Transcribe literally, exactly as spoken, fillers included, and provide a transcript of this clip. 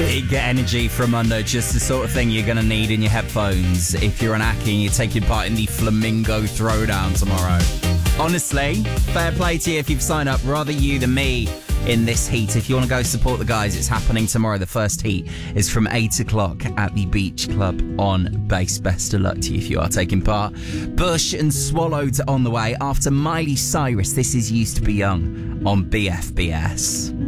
Big energy from Mundo, just the sort of thing you're going to need in your headphones if you're an Aki and you're taking part in the Flamingo Throwdown tomorrow. Honestly, fair play to you if you've signed up, rather you than me in this heat. If you want to go support the guys, it's happening tomorrow. The first heat is from eight o'clock at the Beach Club on Base. Best of luck to you if you are taking part. Bush and Swallowed on the way after Miley Cyrus. This is Used to Be Young on B F B S.